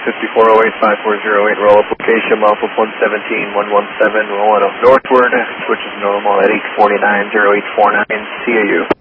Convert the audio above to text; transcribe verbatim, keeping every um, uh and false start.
fifty-four oh eight, five four oh eight, roll up location, Malphus one seventeen, one one seven, rolling up northward, switches normal at eight forty-nine, oh eight four nine, C A U.